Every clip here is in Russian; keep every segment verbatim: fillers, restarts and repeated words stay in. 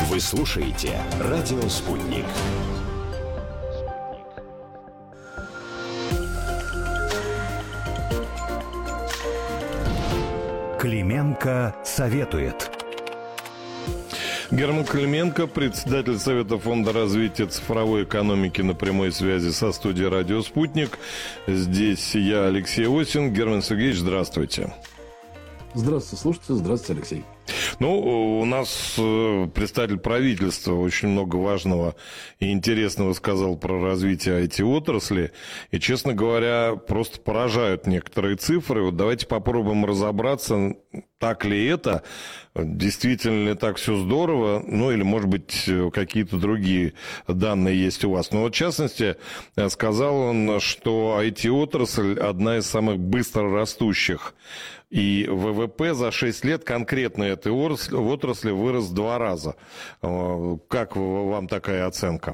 Вы слушаете «Радио Спутник». Клименко советует. Герман Клименко, председатель Совета фонда развития цифровой экономики, на прямой связи со студией «Радио Спутник». Здесь я, Алексей Осин. Герман Сергеевич, здравствуйте. Здравствуйте, слушайте. Здравствуйте, Алексей. Ну, у нас представитель правительства очень много важного и интересного сказал про развитие ай ти-отрасли. И, честно говоря, просто поражают некоторые цифры. Вот давайте попробуем разобраться, так ли это, действительно ли так все здорово, ну или, может быть, какие-то другие данные есть у вас. Но вот, в частности, сказал он, что ай ти-отрасль одна из самых быстро растущих. И вэ вэ пэ за шесть лет конкретно этой отрасли вырос в два раза. Как вам такая оценка?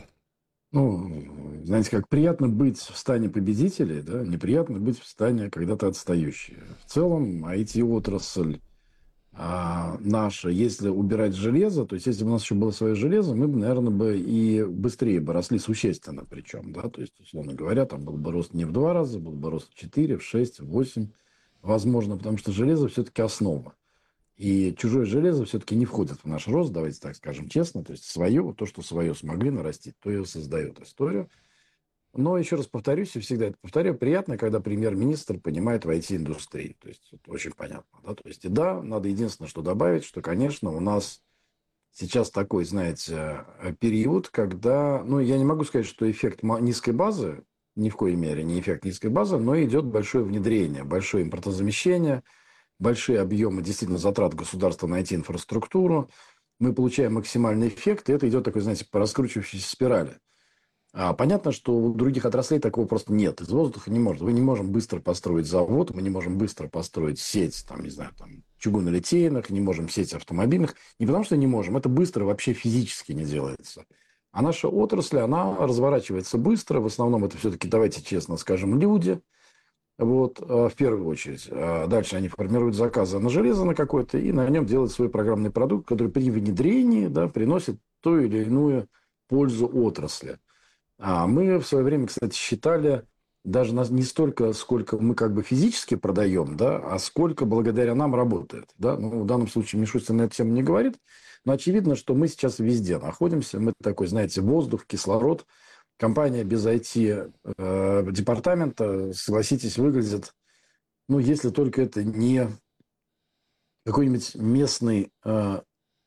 Ну, знаете, как приятно быть в стане победителей, да, неприятно быть в стане когда-то отстающие. В целом, ай ти-отрасль а, наша, если убирать железо, то есть, если бы у нас еще было свое железо, мы бы, наверное, бы и быстрее бы росли существенно причем, да, то есть, условно говоря, там был бы рост не в два раза, был бы рост в четыре, в шесть, в восемь. Возможно, потому что железо все-таки основа. И чужое железо все-таки не входит в наш рост, давайте так скажем честно. То есть, свое, то, что свое смогли нарастить, то и создает историю. Но, еще раз повторюсь, и всегда это повторяю, приятно, когда премьер-министр понимает в ай ти-индустрии. То есть, это очень понятно. Да? То есть, и да, надо единственное, что добавить, что, конечно, у нас сейчас такой, знаете, период, когда... Ну, я не могу сказать, что эффект низкой базы, ни в коей мере не эффект низкой базы, но идет большое внедрение, большое импортозамещение, большие объемы действительно затрат государства на ай ти-инфраструктуру. Мы получаем максимальный эффект, и это идет такой, знаете, по раскручивающейся спирали. А понятно, что у других отраслей такого просто нет. Из воздуха не может. Мы не можем быстро построить завод, мы не можем быстро построить сеть, там, не знаю, там, чугунолитейных, не можем сеть автомобильных. Не потому что не можем, это быстро вообще физически не делается. А наша отрасль, она разворачивается быстро. В основном это все-таки, давайте честно скажем, люди. Вот, в первую очередь. Дальше они формируют заказы на железо на какое-то и на нем делают свой программный продукт, который при внедрении, да, приносит ту или иную пользу отрасли. А мы в свое время, кстати, считали даже не столько, сколько мы как бы физически продаем, да, а сколько благодаря нам работает. Да? Ну, в данном случае Мишустин на эту тему не говорит, но очевидно, что мы сейчас везде находимся. Мы такой, знаете, воздух, кислород. Компания без ай ти-департамента, согласитесь, выглядит, ну, если только это не какой-нибудь местный э,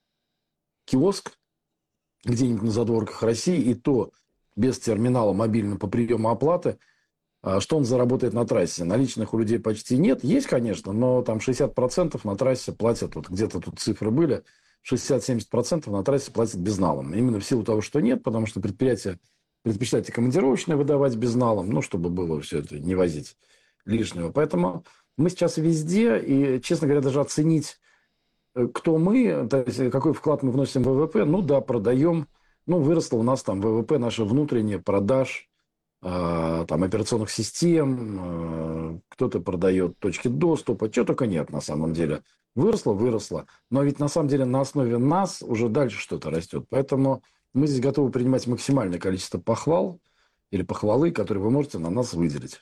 киоск где-нибудь на задворках России, и то без терминала мобильного по приему оплаты, э, что он заработает на трассе. Наличных у людей почти нет. Есть, конечно, но там шестьдесят процентов на трассе платят, вот где-то тут цифры были, шестьдесят-семьдесят процентов на трассе платят безналом. Именно в силу того, что нет, потому что предприятие предпочитаете командировочное выдавать безналом, ну, чтобы было все это, не возить лишнего. Поэтому мы сейчас везде, и, честно говоря, даже оценить, кто мы, то есть, какой вклад мы вносим в вэ вэ пэ, ну, да, продаем, ну, выросло у нас там вэ вэ пэ, наше внутреннее, продаж, э, там, операционных систем, э, кто-то продает точки доступа, чего только нет, на самом деле. Выросло, выросло, но ведь, на самом деле, на основе нас уже дальше что-то растет, поэтому... Мы здесь готовы принимать максимальное количество похвал или похвалы, которые вы можете на нас выделить.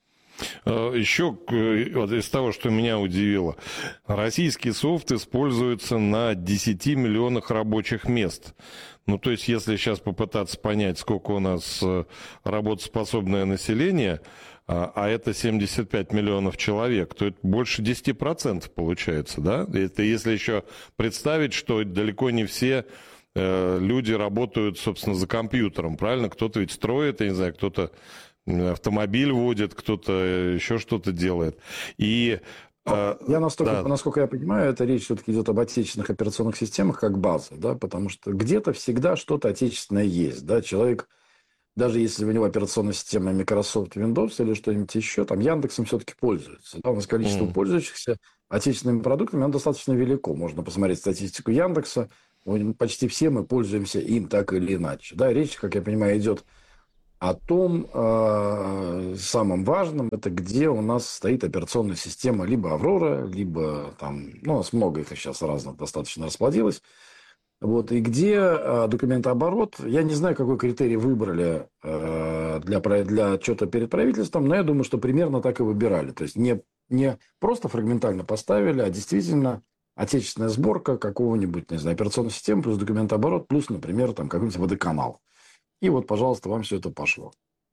Еще вот из того, что меня удивило, российский софт используется на десяти миллионах рабочих мест. Ну, то есть, если сейчас попытаться понять, сколько у нас работоспособное население, а это семьдесят пять миллионов человек, то это больше десяти процентов получается, да? Это если еще представить, что далеко не все люди работают, собственно, за компьютером, правильно? Кто-то ведь строит, я не знаю, кто-то автомобиль водит, кто-то еще что-то делает. И я настолько, да. насколько я понимаю, это речь все-таки идет об отечественных операционных системах как база, да, потому что где-то всегда что-то отечественное есть, да, человек, даже если у него операционная система Microsoft Windows или что-нибудь еще, там Яндексом все-таки пользуется, да, у нас количество mm. пользующихся отечественными продуктами, оно достаточно велико, можно посмотреть статистику Яндекса, почти все мы пользуемся им так или иначе. Да, речь, как я понимаю, идет о том э, самом важном, это где у нас стоит операционная система либо Аврора, либо там, ну, у нас много их сейчас разных достаточно расплодилось. Вот, и где э, документооборот, я не знаю, какой критерий выбрали э, для, про- для отчета перед правительством, но я думаю, что примерно так и выбирали. То есть не, не просто фрагментально поставили, а действительно отечественная сборка какого-нибудь, не знаю, операционной системы плюс документооборот, плюс, например, там какой-нибудь водоканал. И вот, пожалуйста, вам все это пошло.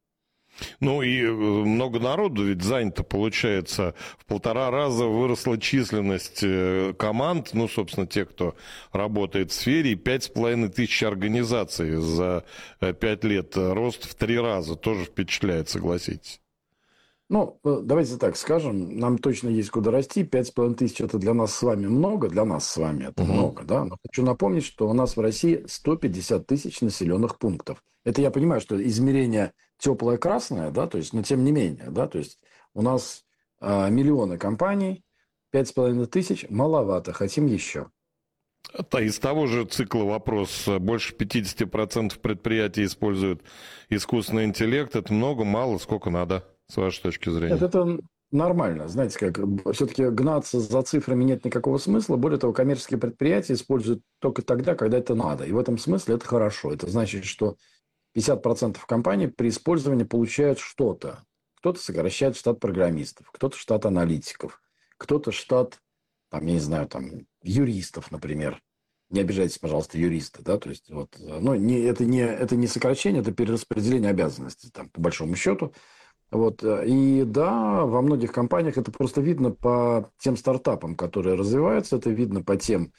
Ну и э, много народу ведь занято, получается, в полтора раза выросла численность э, команд, ну, собственно, те, кто работает в сфере, и пять с половиной тысяч организаций за э, пять лет. Рост в три раза тоже впечатляет, согласитесь. Ну, э, давайте так скажем, нам точно есть куда расти. Пять с половиной тысяч – это для нас с вами много, для нас с вами это Угу. много, да. Но хочу напомнить, что у нас в России сто пятьдесят тысяч населенных пунктов. Это я понимаю, что измерение теплое красное, да, то есть, но тем не менее, да, то есть у нас а, миллионы компаний, пять с половиной тысяч маловато, хотим еще. Это из того же цикла вопрос. Больше пятьдесят процентов предприятий используют искусственный интеллект. Это много, мало, сколько надо, с вашей точки зрения? Нет, это нормально. Знаете, как все-таки гнаться за цифрами нет никакого смысла. Более того, коммерческие предприятия используют только тогда, когда это надо. И в этом смысле это хорошо. Это значит, что пятьдесят процентов компаний при использовании получают что-то. Кто-то сокращает штат программистов, кто-то штат аналитиков, кто-то штат, там, я не знаю, там, юристов, например. Не обижайтесь, пожалуйста, юристы, да, то есть вот, ну, не, это, не, это не сокращение, это перераспределение обязанностей, там, по большому счету. Вот, и да, во многих компаниях это просто видно по тем стартапам, которые развиваются, это видно по тем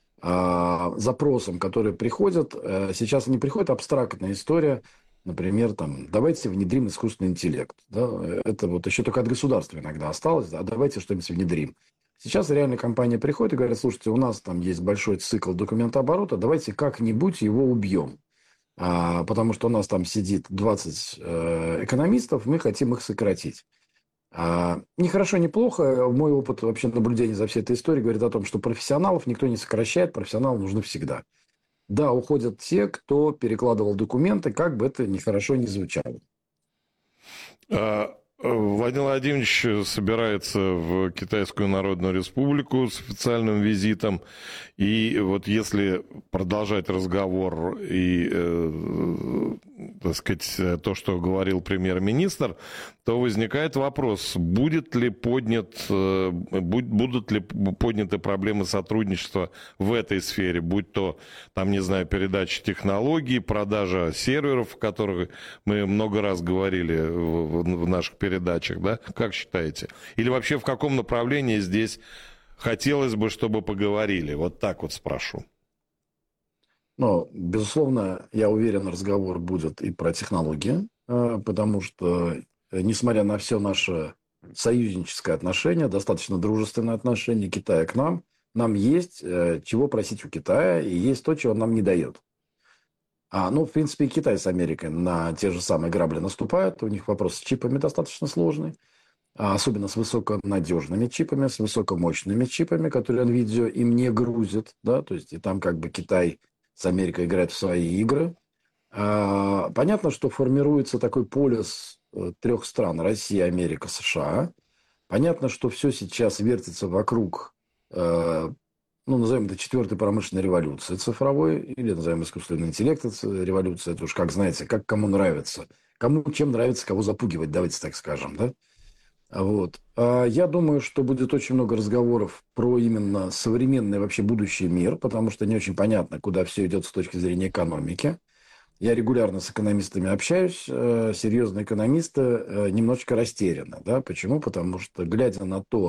а, запросам, которые приходят. Сейчас не приходит абстрактная история, например, там, давайте внедрим искусственный интеллект. Да? Это вот еще только от государства иногда осталось, а давайте что-нибудь внедрим. Сейчас реально компания приходит и говорит, слушайте, у нас там есть большой цикл документооборота, давайте как-нибудь его убьем. А, потому что у нас там сидит двадцать э, экономистов, мы хотим их сократить. А, ни хорошо, ни плохо. Мой опыт вообще наблюдения за всей этой историей говорит о том, что профессионалов никто не сокращает, профессионалы нужны всегда. Да, уходят те, кто перекладывал документы, как бы это ни хорошо ни звучало. А, Владимир Владимирович собирается в Китайскую Народную Республику с официальным визитом. И вот если продолжать разговор и, э, так сказать, то, что говорил премьер-министр, то возникает вопрос, будет ли поднят, э, будут ли подняты проблемы сотрудничества в этой сфере, будь то, там, не знаю, передача технологий, продажа серверов, о которых мы много раз говорили в, в наших передачах, да? Как считаете? Или вообще в каком направлении здесь хотелось бы, чтобы поговорили? Вот так вот спрошу. Но, безусловно, я уверен, разговор будет и про технологии, потому что, несмотря на все наше союзническое отношение, достаточно дружественное отношение Китая к нам, нам есть чего просить у Китая, и есть то, чего он нам не дает. А, ну, в принципе, и Китай с Америкой на те же самые грабли наступают. У них вопрос с чипами достаточно сложный. Особенно с высоконадежными чипами, с высокомощными чипами, которые NVIDIA им не грузит. Да? То есть, и там как бы Китай с Америкой играют в свои игры. А, понятно, что формируется такой полис трех стран – Россия, Америка, США. Понятно, что все сейчас вертится вокруг, э, ну, назовем это четвертой промышленной революции цифровой, или назовем искусственный интеллект революция. Это уж как, знаете, как кому нравится. Кому чем нравится, кого запугивать, давайте так скажем, да? Вот. Я думаю, что будет очень много разговоров про именно современный вообще будущий мир, потому что не очень понятно, куда все идет с точки зрения экономики. Я регулярно с экономистами общаюсь. Серьезные экономисты немножечко растеряны. Да? Почему? Потому что, глядя на то,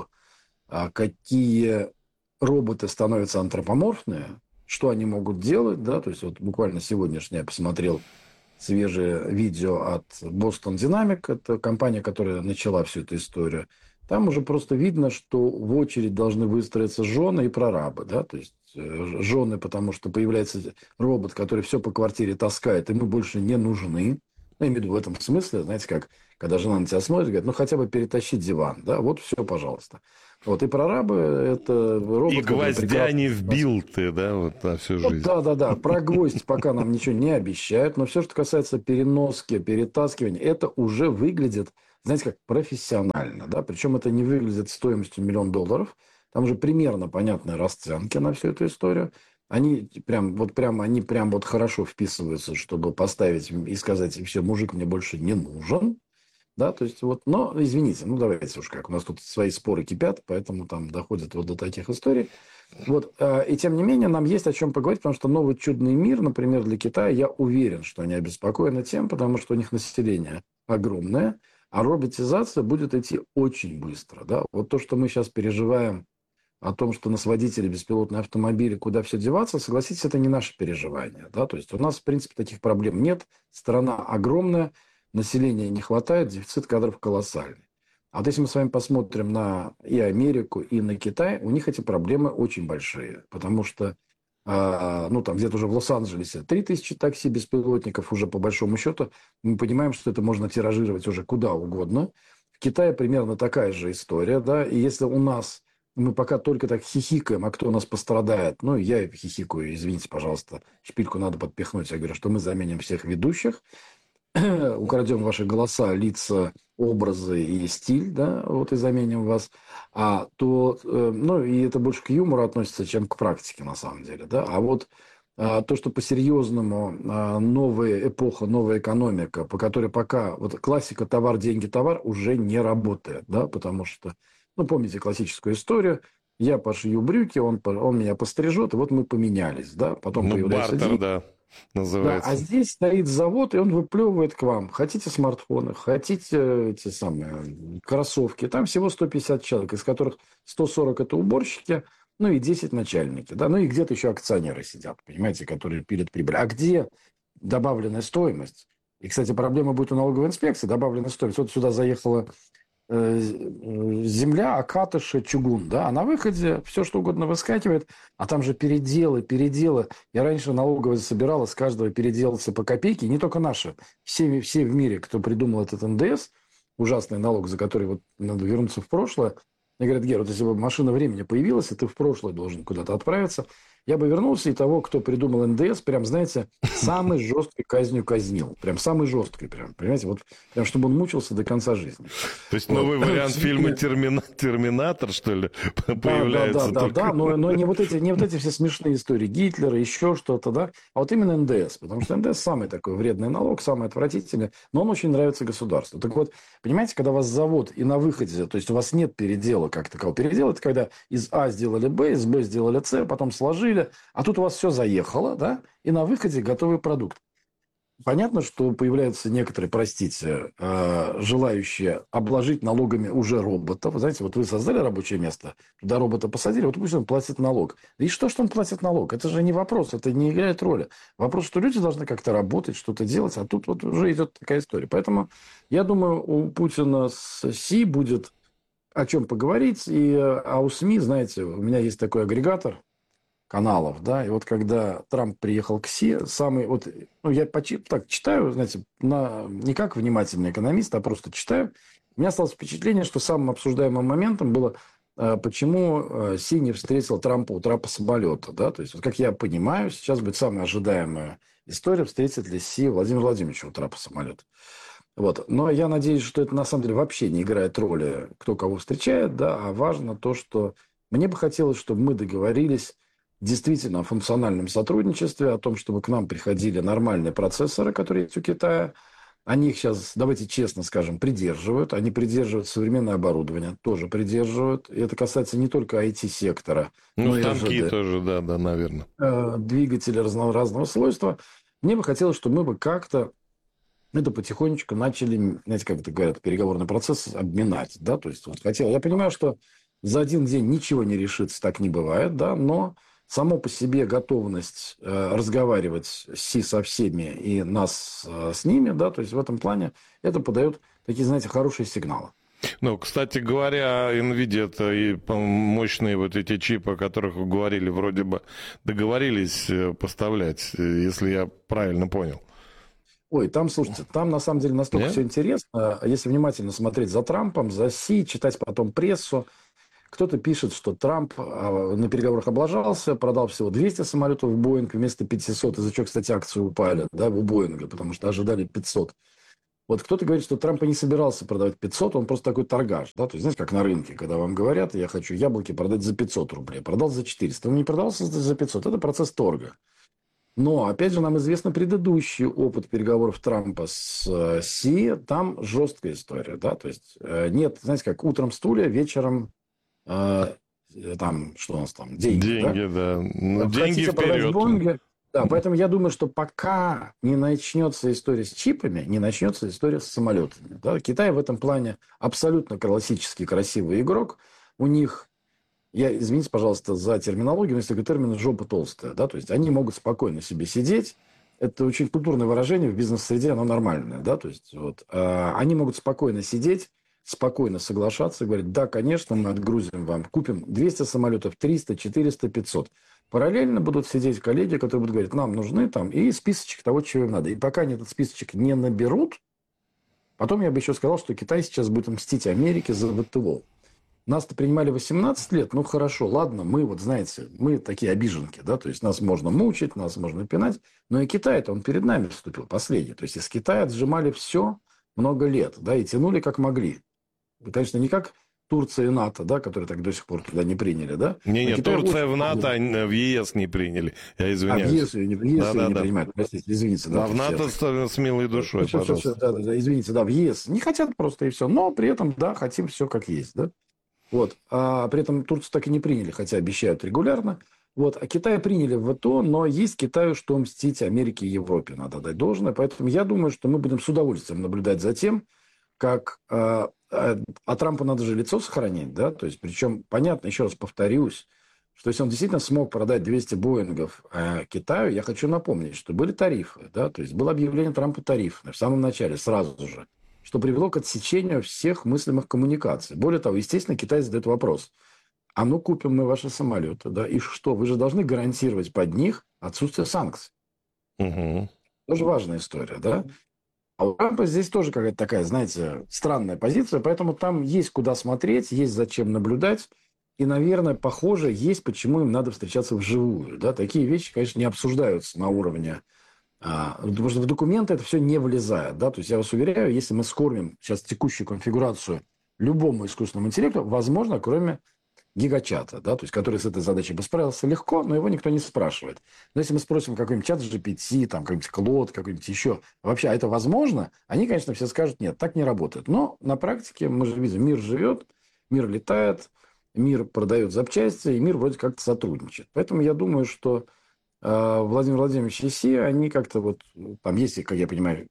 какие роботы становятся антропоморфные, что они могут делать, да, то есть вот буквально сегодняшнее я посмотрел свежее видео от Boston Dynamics, это компания, которая начала всю эту историю. Там уже просто видно, что в очередь должны выстроиться жены и прорабы, да, то есть жены, потому что появляется робот, который все по квартире таскает, и мы больше не нужны. Ну, я имею в виду в этом смысле, знаете, как, когда жена на тебя смотрит, говорит, ну, хотя бы перетащи диван, да, вот все, пожалуйста. Вот, и прорабы, это робот... И гвоздя не вбил ты, да, вот на всю жизнь. Вот, да, да, да, про гвоздь пока нам ничего не обещают, но все, что касается переноски, перетаскивания, это уже выглядит, знаете, как профессионально, да, причем это не выглядит стоимостью миллион долларов, там уже примерно понятные расценки на всю эту историю. Они прям, вот прям, они прям вот хорошо вписываются, чтобы поставить и сказать, все, мужик мне больше не нужен. Да, то есть вот, но, извините, ну давайте уж как, у нас тут свои споры кипят, поэтому там доходит вот до таких историй. Вот, э, и тем не менее нам есть о чем поговорить, потому что новый чудный мир, например, для Китая, я уверен, что они обеспокоены тем, потому что у них население огромное, а роботизация будет идти очень быстро, да. Вот то, что мы сейчас переживаем о том, что нас водители беспилотные автомобили, куда все деваться, согласитесь, это не наше переживание, да. То есть у нас, в принципе, таких проблем нет, страна огромная, населения не хватает, дефицит кадров колоссальный. А вот если мы с вами посмотрим на и Америку, и на Китай, у них эти проблемы очень большие. Потому что, э, ну, там где-то уже в Лос-Анджелесе три тысячи такси беспилотников уже по большому счету. Мы понимаем, что это можно тиражировать уже куда угодно. В Китае примерно такая же история, да. И если у нас, мы пока только так хихикаем, а кто у нас пострадает, ну, я хихикаю, извините, пожалуйста, шпильку надо подпихнуть. Я говорю, что мы заменим всех ведущих, украдем ваши голоса, лица, образы и стиль, да, вот и заменим вас, а то, э, ну, и это больше к юмору относится, чем к практике, на самом деле, да, а вот а, то, что по-серьезному а, новая эпоха, новая экономика, по которой пока, вот классика товар, деньги, товар уже не работает, да, потому что, ну, помните классическую историю, я пошью брюки, он, он меня пострижет, и вот мы поменялись, да, потом Ну, появляются бартер, деньги. да, Да, называется. а здесь стоит завод, и он выплевывает к вам. Хотите смартфоны, хотите эти самые кроссовки. Там всего сто пятьдесят человек, из которых сто сорок это уборщики, ну и десять начальники. Да? Ну и где-то еще акционеры сидят, понимаете, которые пилят прибыль. А где добавленная стоимость? И, кстати, проблема будет у налоговой инспекции. Добавленная стоимость. Вот сюда заехала э, земля, окатыши, чугун, да, а на выходе все, что угодно выскакивает, а там же переделы, переделы. Я раньше налоговая собирала с каждого переделаться по копейке, не только наши, все, все в мире, кто придумал этот эн дэ эс, ужасный налог, за который вот надо вернуться в прошлое. Мне говорят, Гер, вот если бы машина времени появилась, и ты в прошлое должен куда-то отправиться, я бы вернулся и того, кто придумал эн дэ эс, прям, знаете, самой жесткой казнью казнил. Прям самой жесткой, прям, понимаете, вот прям, чтобы он мучился до конца жизни. То есть новый вот вариант фильма «Термина... «Терминатор», что ли, появляется? Да, да, да, только... да, но, но не, вот эти, не вот эти все смешные истории Гитлера, еще что-то, да, а вот именно эн дэ эс, потому что эн дэ эс самый такой вредный налог, самый отвратительный, но он очень нравится государству. Так вот, понимаете, когда вас зовут и на выходе, то есть у вас нет передела как такового. Передел – это когда из А сделали Б, из Б сделали С, потом сложили, а тут у вас все заехало, да, и на выходе готовый продукт. Понятно, что появляются некоторые, простите, желающие обложить налогами уже роботов. Вы знаете, вот вы создали рабочее место, туда робота посадили, вот пусть он платит налог. И что, что он платит налог? Это же не вопрос, это не играет роли. Вопрос, что люди должны как-то работать, что-то делать, а тут вот уже идет такая история. Поэтому я думаю, у Путина с Си будет о чем поговорить. И, а у СМИ, знаете, у меня есть такой агрегатор каналов, да, и вот когда Трамп приехал к Си, самый, вот, ну, я почти так читаю, знаете, на, не как внимательный экономист, а просто читаю, у меня осталось впечатление, что самым обсуждаемым моментом было, почему Си не встретил Трампа у трапа самолета, да, то есть, вот как я понимаю, сейчас будет самая ожидаемая история, встретит ли Си Владимир Владимирович у трапа самолета. Вот. Но я надеюсь, что это на самом деле вообще не играет роли, кто кого встречает, да, а важно то, что мне бы хотелось, чтобы мы договорились действительно о функциональном сотрудничестве, о том, чтобы к нам приходили нормальные процессоры, которые есть у Китая. Они их сейчас, давайте честно скажем, придерживают. Они придерживают современное оборудование, тоже придерживают. И это касается не только ай ти-сектора, ну, но и станки эр жэ дэ. тоже, да, да, наверное. Двигатели разного, разного свойства. Мне бы хотелось, чтобы мы бы как-то это потихонечку начали, знаете, как это говорят, переговорный процесс обминать. Да? То есть, вот хотел. Я понимаю, что за один день ничего не решится, так не бывает, да, но само по себе готовность э, разговаривать Си со всеми и нас э, с ними, да, то есть в этом плане это подает такие, знаете, хорошие сигналы. Ну, кстати говоря, NVIDIA это и мощные вот эти чипы, о которых вы говорили, вроде бы договорились поставлять, если я правильно понял. Ой, там, слушайте, там на самом деле настолько Нет? все интересно. Если внимательно смотреть за Трампом, за Си, читать потом прессу, кто-то пишет, что Трамп на переговорах облажался, продал всего двести самолетов в Боинг вместо пятисот, из-за чего, кстати, акции упали, да, у Боинга, потому что ожидали пятьсот. Вот кто-то говорит, что Трамп и не собирался продавать пятьсот, он просто такой торгаш. Да? То есть, знаете, как на рынке, когда вам говорят, я хочу яблоки продать за пятьсот рублей, продал за четыреста. Он не продался за пятьсот, это процесс торга. Но, опять же, нам известно предыдущий опыт переговоров Трампа с Си, там жесткая история. Да? То есть, нет, знаете, как утром стулья, вечером э, там, что у нас там, деньги. Деньги, да. да. Ну, деньги вперед. Боинги, да, поэтому я думаю, что пока не начнется история с чипами, не начнется история с самолетами. Да? Китай в этом плане абсолютно классический красивый игрок. У них, я, извините, пожалуйста, за терминологию, но есть такой термин «жопа толстая». Да? То есть они могут спокойно себе сидеть. Это очень культурное выражение в бизнес-среде, оно нормальное. Да? То есть вот, э, они могут спокойно сидеть, спокойно соглашаться, говорить, да, конечно, мы отгрузим вам, купим двести самолетов, триста, четыреста, пятьсот. Параллельно будут сидеть коллеги, которые будут говорить, нам нужны там, и списочек того, чего им надо. И пока они этот списочек не наберут, потом я бы еще сказал, что Китай сейчас будет мстить Америке за ВТО. Нас-то принимали восемнадцать лет, ну хорошо, ладно, мы вот, знаете, мы такие обиженки, да, то есть нас можно мучить, нас можно пинать, но и Китай-то, он перед нами вступил, последний. То есть из Китая отжимали все много лет, да, и тянули как могли. Конечно, не как Турция и НАТО, да, которые так до сих пор туда не приняли, да? Не-не, Турция в НАТО, а в ЕС не приняли. Я извиняюсь. А в ЕС, в ЕС да, да, не да. принимают. Простите, извините. Да, а в НАТО с, с милой душой, все, пожалуйста. Все, все, да, да, да, извините, да, в ЕС не хотят просто и все, но при этом, да, хотим все как есть, да? Вот. А при этом Турцию так и не приняли, хотя обещают регулярно. Вот. А Китай приняли в ВТО, но есть Китаю, что мстить Америке и Европе, надо дать должное. Поэтому я думаю, что мы будем с удовольствием наблюдать за тем, как... А Трампу надо же лицо сохранить, да, то есть, причем, понятно, еще раз повторюсь, что если он действительно смог продать двести Боингов э, Китаю, я хочу напомнить, что были тарифы, да, то есть, было объявление Трампа тарифное в самом начале, сразу же, что привело к отсечению всех мыслимых коммуникаций. Более того, естественно, Китай задает вопрос, а ну купим мы ваши самолеты, да, и что, вы же должны гарантировать под них отсутствие санкций. Угу. Тоже важная история, да. А у Трампа здесь тоже какая-то такая, знаете, странная позиция, поэтому там есть куда смотреть, есть зачем наблюдать, и, наверное, похоже, есть почему им надо встречаться вживую. Да? Такие вещи, конечно, не обсуждаются на уровне, а, потому что в документы это все не влезает. Да? То есть я вас уверяю, если мы скормим сейчас текущую конфигурацию любому искусственному интеллекту, возможно, кроме гигачата, да, то есть, который с этой задачей бы справился легко, но его никто не спрашивает. Но если мы спросим какой-нибудь чат джи пи ти, там, какой-нибудь Клод, какой-нибудь еще, вообще, а это возможно? Они, конечно, все скажут, нет, так не работает. Но на практике мы же видим, мир живет, мир летает, мир продает запчасти, и мир вроде как-то сотрудничает. Поэтому я думаю, что э, Владимир Владимирович и Си, они как-то вот, там есть, как я понимаю,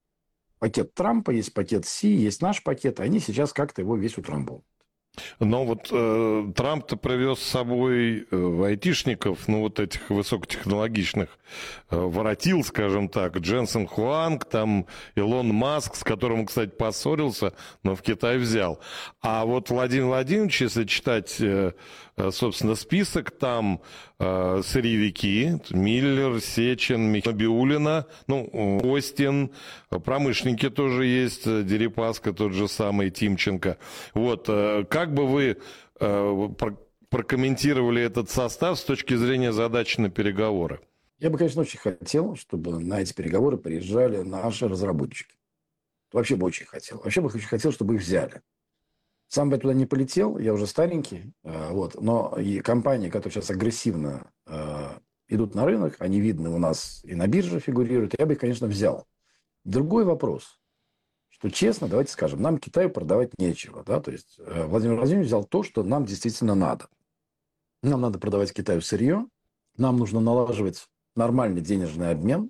пакет Трампа, есть пакет Си, есть наш пакет, они сейчас как-то его весь утрамбовывают. Но вот э, Трамп-то привез с собой э, айтишников, ну, вот этих высокотехнологичных, э, воротил, скажем так, Дженсен Хуанг, там Илон Маск, с которым, кстати, поссорился, но в Китай взял. А вот Владимир Владимирович, если читать, э, собственно, список, там э, сырьевики, Миллер, Сечин, Набиуллина, ну, Остин, промышленники тоже есть, Дерипаска, тот же самый, Тимченко. Вот, э, как бы вы э, прокомментировали этот состав с точки зрения задачи на переговоры? Я бы, конечно, очень хотел, чтобы на эти переговоры приезжали наши разработчики. Вообще бы очень хотел. Вообще бы очень хотел, чтобы их взяли. Сам бы я туда не полетел, я уже старенький. Э, вот, но и компании, которые сейчас агрессивно э, идут на рынок, они видны у нас и на бирже фигурируют, я бы их, конечно, взял. Другой вопрос. Что честно, давайте скажем, нам Китаю продавать нечего. Да? То есть Владимир Владимирович взял то, что нам действительно надо. Нам надо продавать Китаю сырье, нам нужно налаживать нормальный денежный обмен,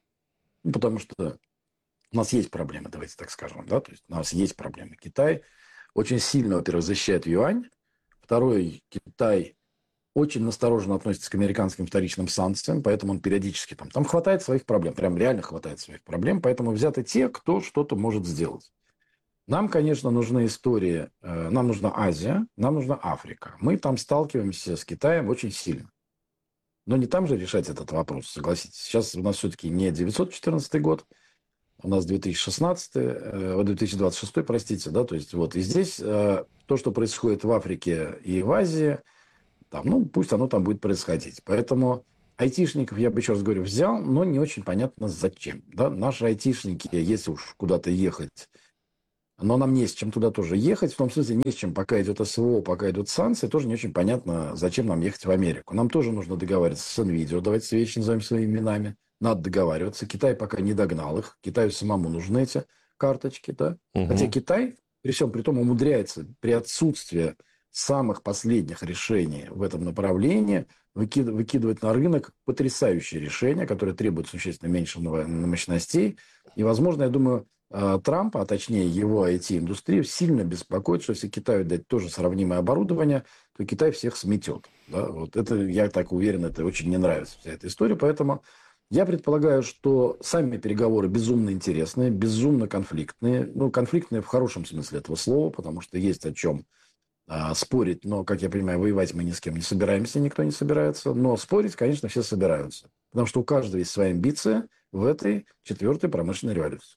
потому что у нас есть проблемы, давайте так скажем. Да? То есть у нас есть проблемы. Китай очень сильно, во-первых, защищает юань. Второй, Китай очень настороженно относится к американским вторичным санкциям, поэтому он периодически там... Там хватает своих проблем, прям реально хватает своих проблем, поэтому взяты те, кто что-то может сделать. Нам, конечно, нужны истории, э, нам нужна Азия, нам нужна Африка. Мы там сталкиваемся с Китаем очень сильно. Но не там же решать этот вопрос, согласитесь. Сейчас у нас все-таки не девятьсот четырнадцатый год, у нас две тысячи шестнадцатый, э, две тысячи двадцать шестой, простите, да, то есть вот и здесь э, то, что происходит в Африке и в Азии, там, ну, пусть оно там будет происходить. Поэтому айтишников, я бы еще раз говорю, взял, но не очень понятно зачем. Да? Наши айтишники, если уж куда-то ехать, но нам не с чем туда тоже ехать, в том смысле не с чем, пока идет СВО, пока идут санкции, тоже не очень понятно, зачем нам ехать в Америку. Нам тоже нужно договариваться с NVIDIA, давайте вещи назовем своими именами, надо договариваться. Китай пока не догнал их, Китаю самому нужны эти карточки, да. Угу. Хотя Китай, при всем при том, умудряется при отсутствии самых последних решений в этом направлении выкид- выкидывать на рынок потрясающие решения, которые требуют существенно меньше мощностей. И, возможно, я думаю, Трампа, а точнее его ай ти-индустрию, сильно беспокоит, что если Китаю дать тоже сравнимое оборудование, то Китай всех сметет. Да? Вот это, я так уверен, это очень не нравится, вся эта история. Поэтому я предполагаю, что сами переговоры безумно интересные, безумно конфликтные. Ну, конфликтные в хорошем смысле этого слова, потому что есть о чем а, спорить. Но, как я понимаю, воевать мы ни с кем не собираемся, никто не собирается. Но спорить, конечно, все собираются. Потому что у каждого есть своя амбиция в этой четвертой промышленной революции.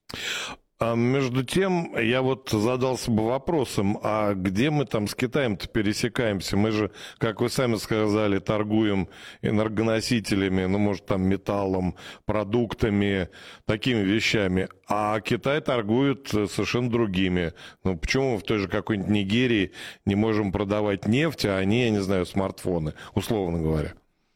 А между тем, я вот задался бы вопросом, а где мы там с Китаем-то пересекаемся? Мы же, как вы сами сказали, торгуем энергоносителями, ну, может, там, металлом, продуктами, такими вещами. А Китай торгует совершенно другими. Ну, почему мы в той же какой-нибудь Нигерии не можем продавать нефть, а они, я не знаю, смартфоны, условно говоря?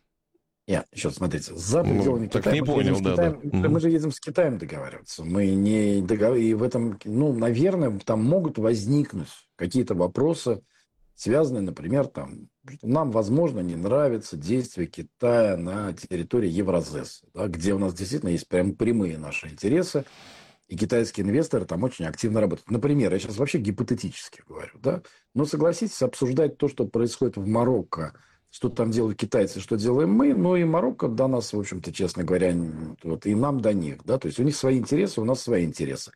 Нет, еще смотрите, за пределами ну, Китая, не мы, понял, да, Китаем, да. мы же едем с Китаем договариваться. Мы не договор... И в этом, ну, наверное, там могут возникнуть какие-то вопросы, связанные, например, там, нам, возможно, не нравится действие Китая на территории Евразес, да, где у нас действительно есть прям прямые наши интересы, и китайские инвесторы там очень активно работают. Например, я сейчас вообще гипотетически говорю, да, но согласитесь, обсуждать то, что происходит в Марокко, что там делают китайцы, что делаем мы, но и Марокко до нас, в общем-то, честно говоря, вот, и нам до них. Да? То есть у них свои интересы, у нас свои интересы.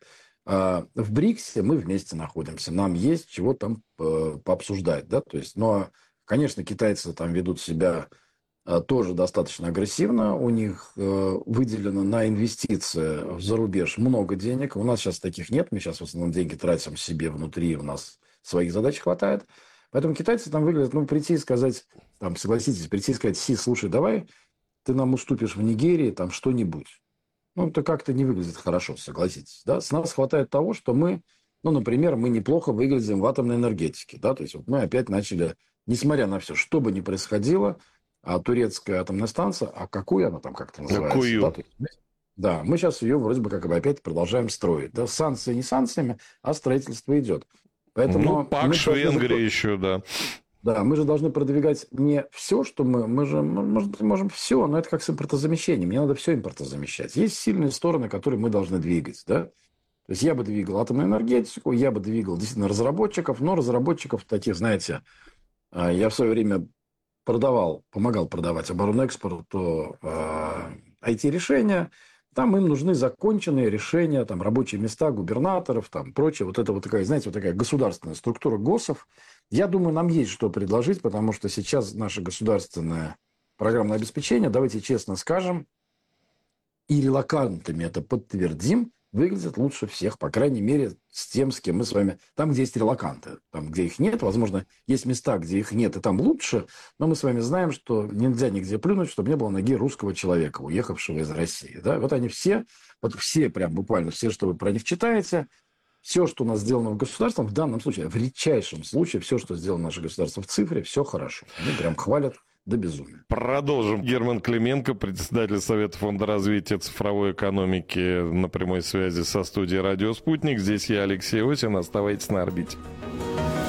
А в БРИКСе мы вместе находимся, нам есть чего там пообсуждать. Да? То есть, но, конечно, китайцы там ведут себя тоже достаточно агрессивно. У них выделено на инвестиции в зарубеж много денег. У нас сейчас таких нет. Мы сейчас в основном деньги тратим себе внутри, у нас своих задач хватает. Поэтому китайцы там выглядят, ну, прийти и сказать, там, согласитесь, прийти и сказать, Си, слушай, давай ты нам уступишь в Нигерии там что-нибудь. Ну, это как-то не выглядит хорошо, согласитесь. Да? С нас хватает того, что мы, ну, например, мы неплохо выглядим в атомной энергетике. Да? То есть вот мы опять начали, несмотря на все, что бы ни происходило, а турецкая атомная станция, а какую она там как-то называется? Какую? Да? Мы, да, мы сейчас ее вроде бы как бы опять продолжаем строить. Да? Санкции не санкциями, а строительство идет. Поэтому ну, ПАКШ в Венгрии же, еще, да. Да, мы же должны продвигать не все, что мы... Мы же, может быть, можем все, но это как с импортозамещением. Мне надо все импортозамещать. Есть сильные стороны, которые мы должны двигать, да? То есть я бы двигал атомную энергетику, я бы двигал действительно разработчиков, но разработчиков таких, знаете, я в свое время продавал, помогал продавать оборонэкспорту ай ти-решения. Там им нужны законченные решения, там, рабочие места губернаторов, там, прочее. Вот это вот такая, знаете, вот такая государственная структура ГОСов. Я думаю, нам есть что предложить, потому что сейчас наше государственное программное обеспечение, давайте честно скажем, и релокантами это подтвердим, выглядит лучше всех, по крайней мере, с тем, с кем мы с вами... Там, где есть релоканты, там, где их нет, возможно, есть места, где их нет, и там лучше, но мы с вами знаем, что нельзя нигде плюнуть, чтобы не было ноги русского человека, уехавшего из России. Да? Вот они все, вот все прям буквально, все, что вы про них читаете, все, что у нас сделано в государстве, в данном случае, в редчайшем случае, все, что сделано наше государство в цифре, все хорошо. Они прям хвалят до безумия. Продолжим. Герман Клименко, председатель Совета фонда развития цифровой экономики, на прямой связи со студией «Радио Спутник». Здесь я, Алексей Осин. Оставайтесь на орбите.